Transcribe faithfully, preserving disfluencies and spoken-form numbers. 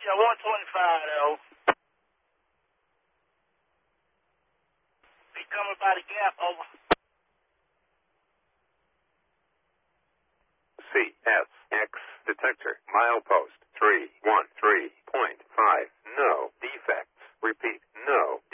Yeah, one twenty-five, though. He coming by the gap, over. C S X detector, milepost three one three point five. No defects. Repeat, no